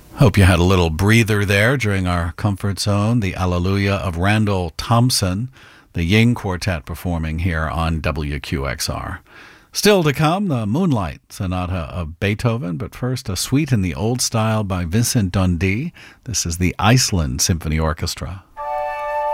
Hope you had a little breather there during our comfort zone. The Alleluia of Randall Thompson, the Ying Quartet performing here on WQXR. Still to come, the Moonlight Sonata of Beethoven, but first a suite in the old style by Vincent Dundee. This is the Iceland Symphony Orchestra.